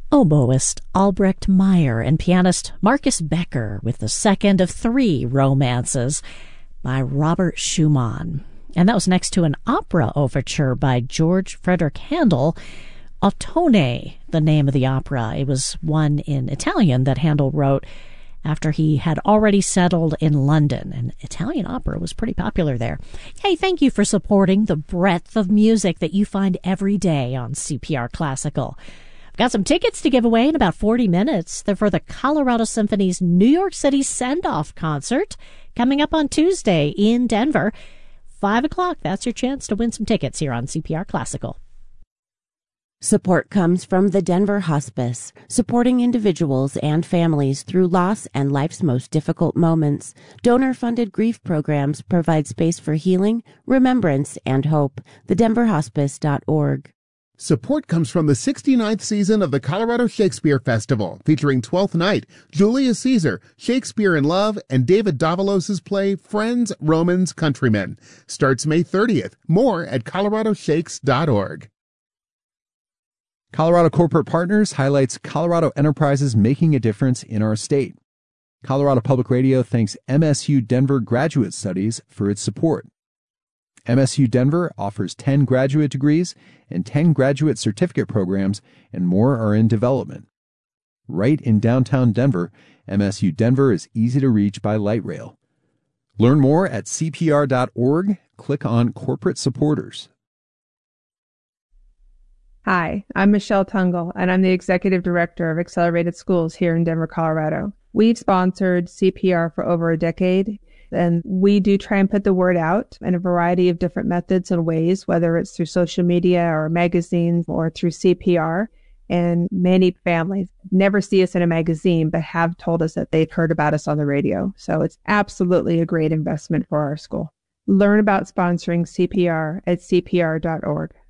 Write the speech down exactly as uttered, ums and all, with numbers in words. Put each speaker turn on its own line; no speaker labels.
oboist Albrecht Meyer and pianist Marcus Becker with the second of three romances by Robert Schumann. And that was next to an opera overture by George Frederick Handel, Ottone, the name of the opera. It was one in Italian that Handel wrote after he had already settled in London, and Italian opera was pretty popular there. Hey, thank you for supporting the breadth of music that you find every day on C P R Classical. I've got some tickets to give away in about forty minutes. They're for the Colorado Symphony's New York City Send-Off concert coming up on Tuesday in Denver. Five o'clock, that's your chance to win some tickets here on C P R Classical.
Support comes from the Denver Hospice, supporting individuals and families through loss and life's most difficult moments. Donor-funded grief programs provide space for healing, remembrance, and hope. the denver hospice dot org.
Support comes from the sixty-ninth season of the Colorado Shakespeare Festival, featuring Twelfth Night, Julius Caesar, Shakespeare in Love, and David Davalos' play Friends, Romans, Countrymen. Starts May thirtieth. More at colorado shakes dot org.
Colorado Corporate Partners highlights Colorado enterprises making a difference in our state. Colorado Public Radio thanks M S U Denver Graduate Studies for its support. M S U Denver offers ten graduate degrees and ten graduate certificate programs, and more are in development. Right in downtown Denver, M S U Denver is easy to reach by light rail. Learn more at C P R dot org. Click on Corporate Supporters.
Hi, I'm Michelle Tungle, and I'm the Executive Director of Accelerated Schools here in Denver, Colorado. We've sponsored C P R for over a decade, and we do try and put the word out in a variety of different methods and ways, whether it's through social media or magazines or through C P R. And many families never see us in a magazine, but have told us that they've heard about us on the radio. So it's absolutely a great investment for our school. Learn about sponsoring C P R at C P R dot org.